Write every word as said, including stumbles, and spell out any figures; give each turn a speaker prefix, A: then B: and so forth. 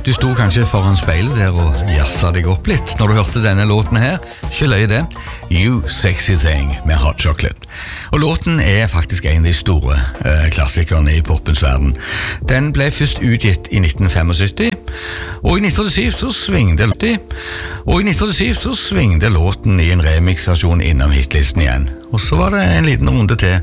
A: Du sto kanskje foran speilet der og jasset deg opp litt når du hørte denne låten her. Ikke løy det. You Sexy Thing med Hot Chocolate. Og låten er faktisk en av de store eh, klassikerne i popens verden. Den ble først utgitt i nitten syttifem, og i nitten åttisju så svingte og i nitten åttisju så svingte låten i en remix-versjon innom hitlisten igjen. Og så var det en liten runde til